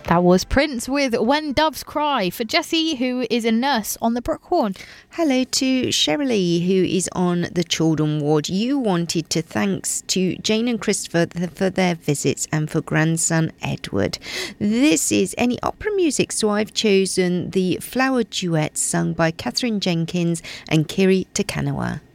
That was Prince with When Doves Cry for Jessie, who is a nurse on the Brookhorn. Hello to Shirley, who is on the children ward. You wanted to thanks to Jane and Christopher for their visits and for grandson Edward. This is any opera music, so I've chosen the Flower Duet sung by Catherine Jenkins and Kiri Takanawa.